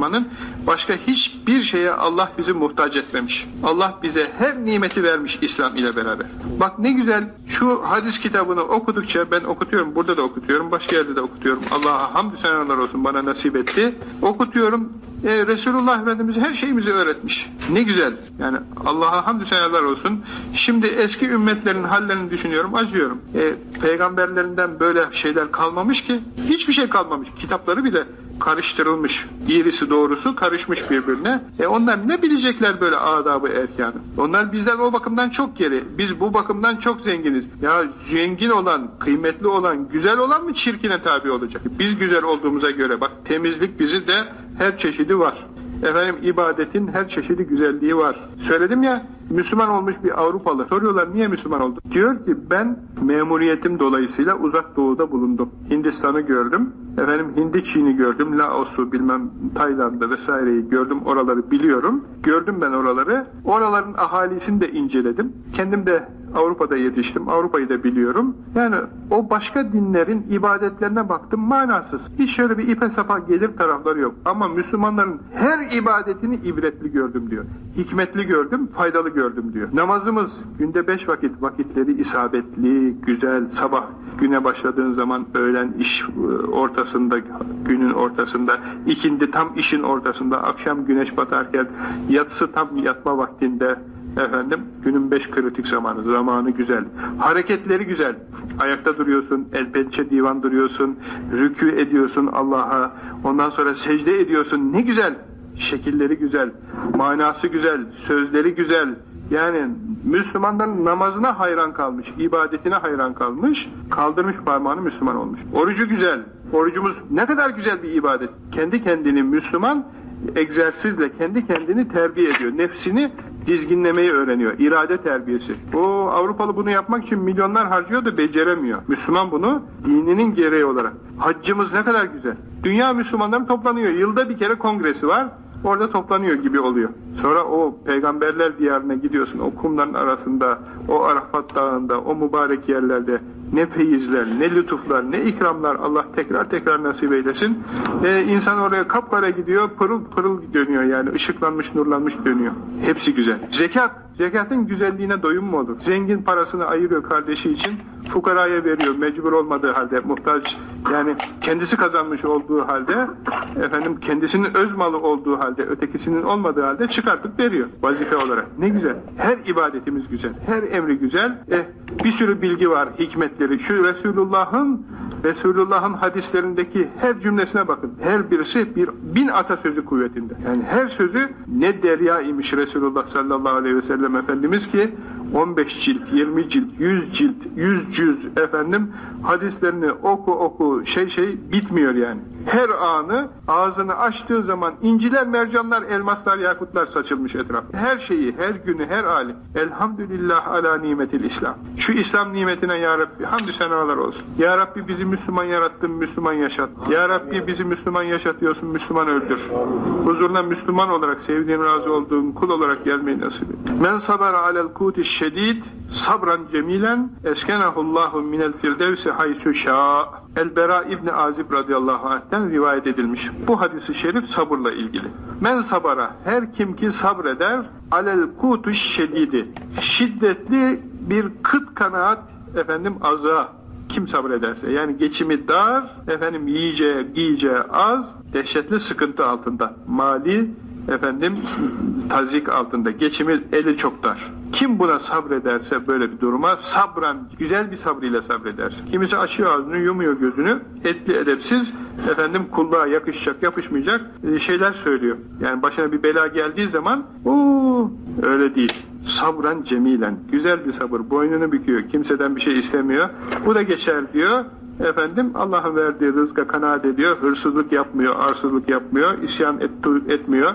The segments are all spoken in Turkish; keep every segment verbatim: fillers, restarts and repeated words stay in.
Müslümanın. Başka hiçbir şeye Allah bizi muhtaç etmemiş. Allah bize her nimeti vermiş İslam ile beraber. Bak ne güzel, şu hadis kitabını okudukça, ben okutuyorum, burada da okutuyorum, başka yerde de okutuyorum. Allah'a hamdü senalar olsun, bana nasip etti. Okutuyorum. E, Resulullah Efendimiz her şeyimizi öğretmiş. Ne güzel. Yani Allah'a hamdü senalar olsun. Şimdi eski ümmetlerin hallerini düşünüyorum, acıyorum. E, peygamberlerinden böyle şeyler kalmamış ki. Hiçbir şey kalmamış. Kitapları bile karıştırılmış. İğrisi doğrusu karışmış birbirine. E onlar ne bilecekler böyle adabı erkanı? Onlar bizden o bakımdan çok geri. Biz bu bakımdan çok zenginiz. Ya zengin olan, kıymetli olan, güzel olan mı çirkine tabi olacak? Biz güzel olduğumuza göre bak, temizlik bizi de her çeşidi var. Efendim ibadetin her çeşidi güzelliği var. Söyledim ya, Müslüman olmuş bir Avrupalı. Soruyorlar niye Müslüman oldun? Diyor ki ben memuriyetim dolayısıyla uzak doğuda bulundum. Hindistan'ı gördüm. Efendim Hindi Çin'i gördüm. Laos'u bilmem Tayland'ı vesaireyi gördüm. Oraları biliyorum. Gördüm ben oraları. Oraların ahalisini de inceledim. Kendim de Avrupa'da yetiştim. Avrupa'yı da biliyorum. Yani o başka dinlerin ibadetlerine baktım, manasız. Hiç şöyle bir ipe sapa gelir tarafları yok. Ama Müslümanların her ibadetini ibretli gördüm diyor. Hikmetli gördüm, faydalı gördüm diyor. Namazımız günde beş vakit, vakitleri isabetli, güzel. Sabah güne başladığın zaman öğlen iş ortasında, günün ortasında, ikindi tam işin ortasında, akşam güneş batarken, yatsı tam yatma vaktinde, efendim günün beş kritik zamanı, zamanı güzel, hareketleri güzel, ayakta duruyorsun, el pençe divan duruyorsun, rükû ediyorsun Allah'a, ondan sonra secde ediyorsun, ne güzel, şekilleri güzel, manası güzel, sözleri güzel. Yani Müslümanların namazına hayran kalmış, ibadetine hayran kalmış, kaldırmış parmağını Müslüman olmuş. Orucu güzel, orucumuz ne kadar güzel bir ibadet. Kendi kendini Müslüman egzersizle kendi kendini terbiye ediyor. Nefsini dizginlemeyi öğreniyor. İrade terbiyesi. O Avrupalı bunu yapmak için milyonlar harcıyor da beceremiyor. Müslüman bunu dininin gereği olarak. Haccımız ne kadar güzel. Dünya Müslümanları toplanıyor. Yılda bir kere kongresi var. Orada toplanıyor gibi oluyor. Sonra o peygamberler diyarına gidiyorsun. O kumların arasında, o Arafat dağında, o mübarek yerlerde ne feyizler, ne lütuflar, ne ikramlar Allah tekrar tekrar nasip eylesin. Ee, insan oraya kapkara gidiyor, pırıl pırıl dönüyor yani. Işıklanmış, nurlanmış dönüyor. Hepsi güzel. Zekat. Zekatın güzelliğine doyum mu olur? Zengin parasını ayırıyor kardeşi için, fukaraya veriyor, mecbur olmadığı halde, muhtaç, yani kendisi kazanmış olduğu halde, efendim kendisinin öz malı olduğu halde, ötekisinin olmadığı halde çıkartıp veriyor vazife olarak. Ne güzel. Her ibadetimiz güzel, her emri güzel. Eh, bir sürü bilgi var, hikmetleri. Şu Resulullah'ın Resulullah'ın hadislerindeki her cümlesine bakın. Her birisi bir bin atasözü kuvvetinde. Yani her sözü ne derya imiş Resulullah sallallahu aleyhi ve sellem Efendimiz ki on beş cilt, yirmi cilt, yüz cilt, yüz cüz efendim hadislerini oku oku şey şey bitmiyor yani. Her anı ağzını açtığı zaman inciler, mercanlar, elmaslar, yakutlar saçılmış etrafta. Her şeyi, her günü, her hali. Elhamdülillah ala nimetil İslam. Şu İslam nimetine ya Rabbi hamdü senalar olsun. Ya Rabbi bizi Müslüman yarattın, Müslüman yaşat. Ya Rabbi bizi Müslüman yaşatıyorsun, Müslüman öldür. Huzuruna Müslüman olarak, sevdiğin, razı olduğun kul olarak gelmeyi nasip et. Men sabara alel kutiş şedid sabran cemilen eskenahullahu minel firdevsi haysu şa. El-Bera İbni Azib radıyallahu anh'ten rivayet edilmiş. Bu hadis-i şerif sabırla ilgili. Men sabara, her kim ki sabreder, alel kutuş şedidi, şiddetli bir kıt kanaat, efendim azığa, kim sabrederse, yani geçimi dar, efendim yiyeceği, giyeceği az, dehşetli sıkıntı altında, mali, efendim tazik altında, geçimi eli çok dar. Kim buna sabrederse böyle bir duruma, sabran, güzel bir sabrıyla sabreder. Kimisi açıyor ağzını, yumuyor gözünü, etli edepsiz, efendim kulluğa yakışacak, yapışmayacak şeyler söylüyor. Yani başına bir bela geldiği zaman, ooo öyle değil. Sabran cemilen, güzel bir sabır, boynunu büküyor, kimseden bir şey istemiyor. Bu da geçer diyor. Efendim Allah'ın verdiği rızka kanaat ediyor, hırsızlık yapmıyor, arsızlık yapmıyor, isyan et, etmiyor.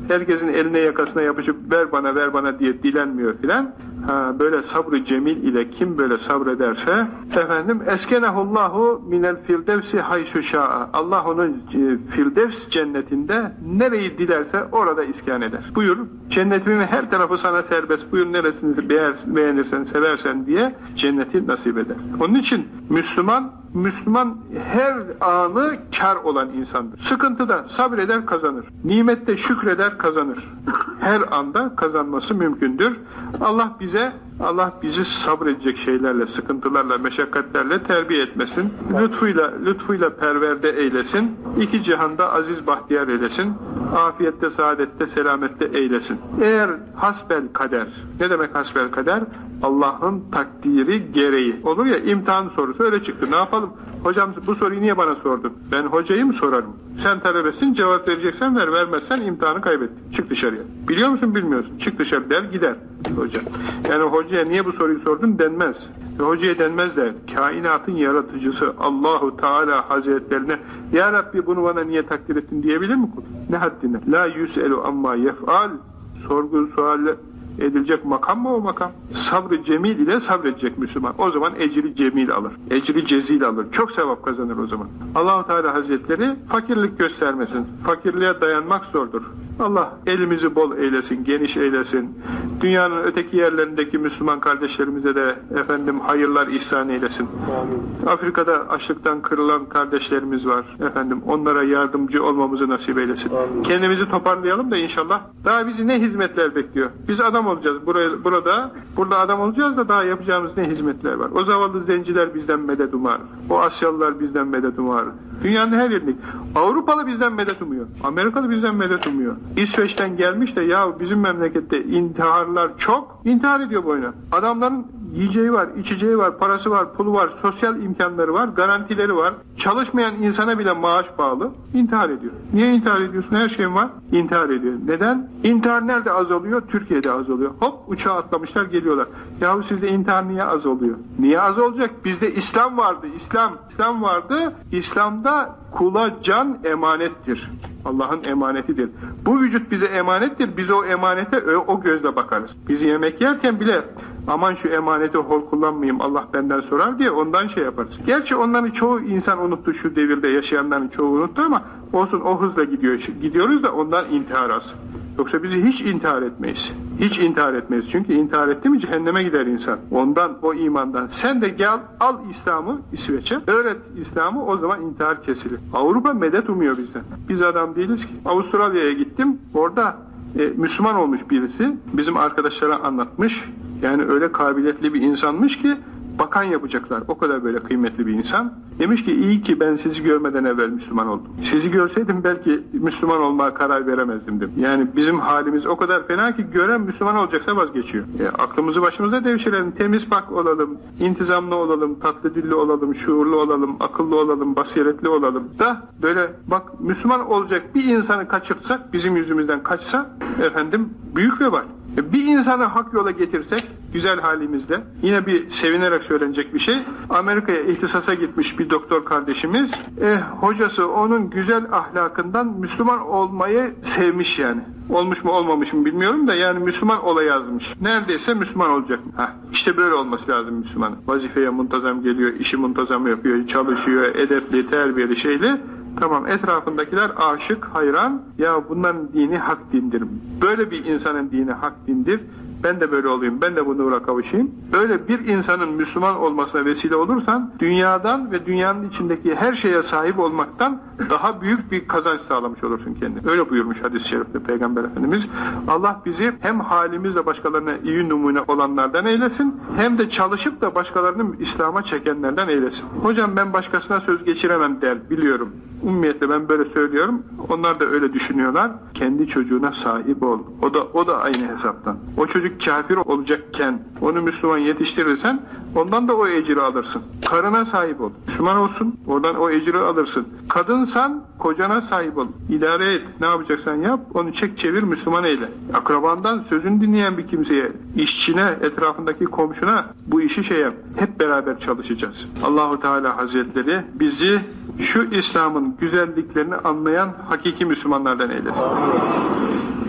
Herkesin eline yakasına yapışıp ver bana ver bana diye dilenmiyor filan. Ha, böyle sabrı cemil ile kim böyle sabrederse efendim eskenehullahu minel firdevsi haysu şa'a. Allah onu e, Firdevs cennetinde nereyi dilerse orada iskan eder. Buyur cennetimin her tarafı sana serbest. Buyur neresini beğer, beğenirsen seversen diye cenneti nasip eder. Onun için Müslüman Müslüman her anı kar olan insandır. Sıkıntıda sabreder kazanır. Nimette şükreder kazanır. Her anda kazanması mümkündür. Allah bize Allah bizi sabredecek şeylerle, sıkıntılarla, meşakkatlerle terbiye etmesin. Lütfuyla, lütfuyla perverde eylesin. İki cihanda aziz bahtiyar eylesin. Afiyette, saadette, selamette eylesin. Eğer hasbel kader, ne demek hasbel kader? Allah'ın takdiri gereği. Olur ya imtihan sorusu öyle çıktı. Ne yapalım? Hocam bu soruyu niye bana sordun? Ben hocayı mı sorarım? Sen talebesin, cevap vereceksen ver, vermezsen imtihanı kaybettin. Çık dışarıya. Biliyor musun bilmiyorsun. Çık dışarı der gider hoca. Yani hocaya niye bu soruyu sordun denmez. Ve hocaya denmez de kainatın yaratıcısı Allahu Teala Hazretlerine Ya Rabbi bunu bana niye takdir ettin diyebilir mi kul? Ne haddine? La yüselu amma yef'al. Sorgu sualle edilecek makam mı o makam? Sabrı cemil ile sabredecek Müslüman. O zaman ecri cemil alır. Ecri cezil alır. Çok sevap kazanır o zaman. Allah-u Teala Hazretleri fakirlik göstermesin. Fakirliğe dayanmak zordur. Allah elimizi bol eylesin, geniş eylesin. Dünyanın öteki yerlerindeki Müslüman kardeşlerimize de efendim hayırlar ihsan eylesin. Amin. Afrika'da açlıktan kırılan kardeşlerimiz var. Efendim onlara yardımcı olmamızı nasip eylesin. Amin. Kendimizi toparlayalım da inşallah. Daha bizi ne hizmetler bekliyor? Biz adam olacağız. Buraya, burada burada adam olacağız da daha yapacağımız ne hizmetler var? O zavallı zenciler bizden medet umar. O Asyalılar bizden medet umar. Dünyanın her yerinde. Avrupalı bizden medet umuyor. Amerikalı bizden medet umuyor. İsveç'ten gelmiş de ya bizim memlekette intiharlar çok. İntihar ediyor boyuna. Adamların yiyeceği var, içeceği var, parası var, pulu var, sosyal imkanları var, garantileri var. Çalışmayan insana bile maaş bağlı. İntihar ediyor. Niye intihar ediyorsun? Her şeyin var. İntihar ediyor. Neden? İntihar nerede azalıyor? Türkiye'de azalıyor. Hop uçağa atlamışlar geliyorlar. Yahu sizde intihar niye az oluyor? Niye az olacak? Bizde İslam vardı. İslam. İslam vardı. İslam'da kula can emanettir. Allah'ın emanetidir. Bu vücut bize emanettir. Biz o emanete o gözle bakarız. Biz yemek yerken bile aman şu emaneti hor kullanmayayım Allah benden sorar diye ondan şey yaparız. Gerçi onların çoğu insan unuttu, şu devirde yaşayanların çoğu unuttu ama olsun o hızla gidiyor. Gidiyoruz da ondan intihar az. Yoksa bizi hiç intihar etmeyiz. Hiç intihar etmeyiz. Çünkü intihar etti mi cehenneme gider insan. Ondan, o imandan. Sen de gel, al İslam'ı İsveç'e, öğret İslam'ı, o zaman intihar kesilir. Avrupa medet umuyor bizden. Biz adam değiliz ki. Avustralya'ya gittim. Orada e, Müslüman olmuş birisi. Bizim arkadaşlara anlatmış. Yani öyle kabiliyetli bir insanmış ki bakan yapacaklar. O kadar böyle kıymetli bir insan. Demiş ki iyi ki ben sizi görmeden evvel Müslüman oldum. Sizi görseydim belki Müslüman olmaya karar veremezdim dedim. Yani bizim halimiz o kadar fena ki gören Müslüman olacaksa vazgeçiyor. E, aklımızı başımıza devşirelim. Temiz pak olalım. İntizamlı olalım. Tatlı dilli olalım. Şuurlu olalım. Akıllı olalım. Basiretli olalım. Da böyle bak Müslüman olacak bir insanı kaçırtsak bizim yüzümüzden kaçsa efendim büyük vebal. Bir insanı hak yola getirsek güzel halimizle yine bir sevinerek söylenecek bir şey. Amerika'ya ihtisasa gitmiş bir doktor kardeşimiz. Eh, hocası onun güzel ahlakından Müslüman olmayı sevmiş yani. Olmuş mu olmamış mı bilmiyorum da yani Müslüman ola yazmış. Neredeyse Müslüman olacak. Heh, işte böyle olması lazım Müslüman. Vazifeye muntazam geliyor, işi muntazam yapıyor, çalışıyor, edepli, terbiyeli şeyli. Tamam, etrafındakiler aşık, hayran. Ya bunların dini hak dindir. Böyle bir insanın dini hak dindir. Ben de böyle olayım, ben de bu nura kavuşayım. Böyle bir insanın Müslüman olmasına vesile olursan, dünyadan ve dünyanın içindeki her şeye sahip olmaktan daha büyük bir kazanç sağlamış olursun kendine. Öyle buyurmuş hadis-i şerifte Peygamber Efendimiz. Allah bizi hem halimizle başkalarına iyi numune olanlardan eylesin, hem de çalışıp da başkalarını İslam'a çekenlerden eylesin. Hocam ben başkasına söz geçiremem der, biliyorum. Ummiyetle ben böyle söylüyorum. Onlar da öyle düşünüyorlar. Kendi çocuğuna sahip ol. O da o da aynı hesaptan. O çocuk kafir olacakken onu Müslüman yetiştirirsen ondan da o ecri alırsın. Karına sahip ol. Müslüman olsun. Oradan o ecri alırsın. Kadınsan kocana sahip ol. İdare et. Ne yapacaksan yap. Onu çek çevir Müslüman eyle. Akrabandan sözünü dinleyen bir kimseye, işçine, etrafındaki komşuna bu işi şey yap. Hep beraber çalışacağız. Allahu Teala Hazretleri bizi şu İslam'ın güzelliklerini anlayan hakiki Müslümanlardan eylesin.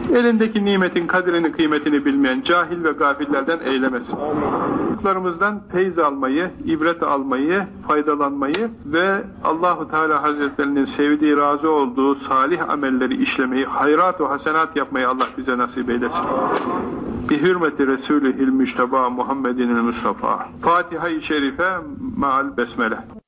elindeki nimetin kadrini kıymetini bilmeyen cahil ve gafillerden eylemesin. Çocuklarımızdan feyz almayı, ibret almayı, faydalanmayı ve Allahu Teala Hazretlerinin sevdiği, razı olduğu salih amelleri işlemeyi, hayrat ve hasenat yapmayı Allah bize nasip eylesin. Bi hürmeti Resulihil Müşteba Muhammedinil Mustafa. Fatiha-i Şerife maal besmele.